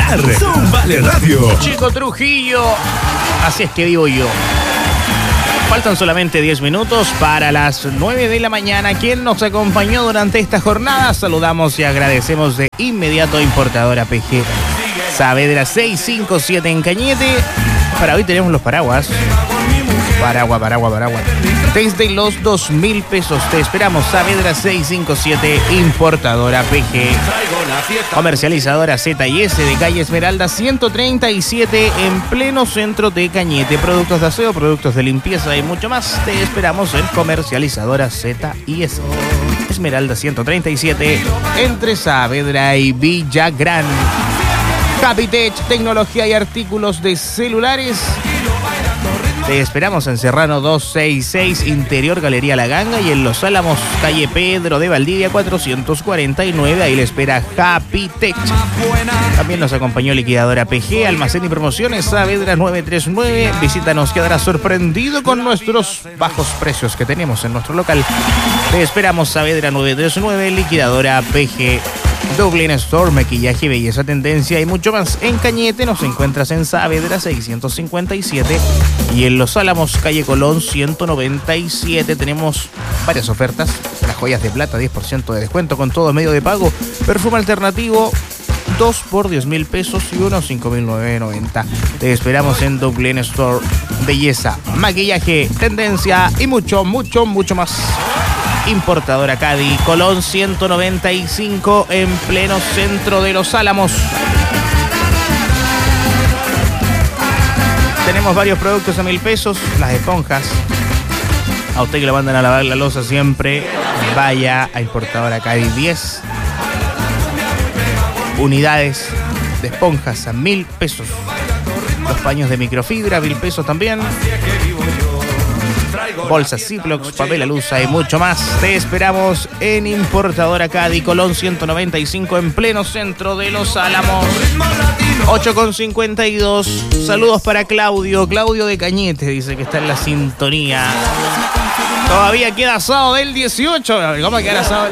escuchar Son Vale Radio. Chico Trujillo, así es que vivo yo. Faltan solamente 10 minutos para las 9 de la mañana. Quien nos acompañó durante esta jornada, saludamos y agradecemos de inmediato a Importadora PG. Saavedra 657 en Cañete. Para hoy tenemos los paraguas. Paraguas. Desde los 2.000 pesos te esperamos. Saavedra 657, Importadora PG. Comercializadora Z&S de calle Esmeralda 137 en pleno centro de Cañete. Productos de aseo, productos de limpieza y mucho más. Te esperamos en Comercializadora Z&S. Esmeralda 137 entre Saavedra y Villagrán. Capitech, tecnología y artículos de celulares. Te esperamos en Serrano 266, Interior Galería La Ganga, y en Los Álamos, calle Pedro de Valdivia 449. Ahí le espera Capitech. También nos acompañó Liquidadora PG, Almacén y Promociones Saavedra 939. Visítanos, quedarás sorprendido con nuestros bajos precios que tenemos en nuestro local. Te esperamos, Saavedra 939, Liquidadora PG. Dublin Store, maquillaje, belleza, tendencia y mucho más. En Cañete nos encuentras en Saavedra 657 y en Los Álamos, calle Colón 197. Tenemos varias ofertas. Las joyas de plata, 10% de descuento con todo medio de pago. Perfume alternativo, 2 por 10.000 pesos y 1 5.990. Te esperamos en Dublin Store. Belleza, maquillaje, tendencia y mucho más. Importadora Cadi, Colón 195 en pleno centro de Los Álamos. Tenemos varios productos a 1.000 pesos. Las esponjas. A usted que le mandan a lavar la loza siempre, vaya a Importadora Cadi. 10 unidades de esponjas a 1.000 pesos. Los paños de microfibra, 1.000 pesos también. Bolsas Ziploc, papel alusa y mucho más. Te esperamos en Importadora Cadi, Colón 195 en pleno centro de Los Álamos. 8:52. Saludos para Claudio de Cañete, dice que está en la sintonía. Todavía queda asado del 18. ¿Cómo queda asado?